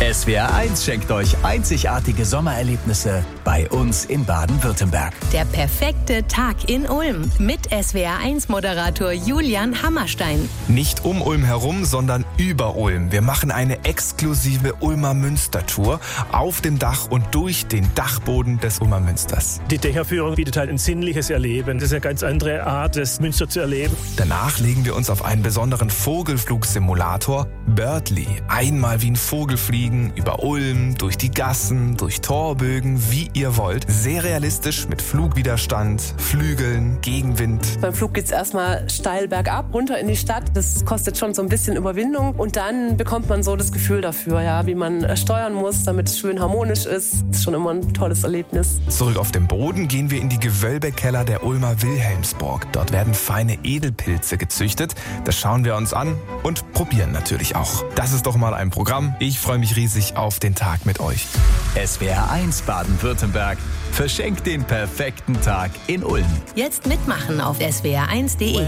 SWR1 schenkt euch einzigartige Sommererlebnisse bei uns in Baden-Württemberg. Der perfekte Tag in Ulm mit SWR1-Moderator Julian Hammerstein. Nicht um Ulm herum, sondern über Ulm. Wir machen eine exklusive Ulmer Münster-Tour auf dem Dach und durch den Dachboden des Ulmer Münsters. Die Dächerführung bietet halt ein sinnliches Erleben. Das ist eine ganz andere Art, das Münster zu erleben. Danach legen wir uns auf einen besonderen Vogelflugsimulator, Birdly. Einmal wie ein Vogel fliegen, über Ulm, durch die Gassen, durch Torbögen, wie ihr wollt. Sehr realistisch mit Flugwiderstand, Flügeln, Gegenwind. Beim Flug geht's erstmal steil bergab, runter in die Stadt. Das kostet schon so ein bisschen Überwindung. Und dann bekommt man so das Gefühl dafür, ja, wie man steuern muss, damit es schön harmonisch ist. Das ist schon immer ein tolles Erlebnis. Zurück auf dem Boden gehen wir in die Gewölbekeller der Ulmer Wilhelmsburg. Dort werden feine Edelpilze gezüchtet. Das schauen wir uns an und probieren natürlich auch. Das ist doch mal ein Programm. Ich freue mich riesig auf den Tag mit euch. SWR1 Baden-Württemberg verschenkt den perfekten Tag in Ulm. Jetzt mitmachen auf swr1.de.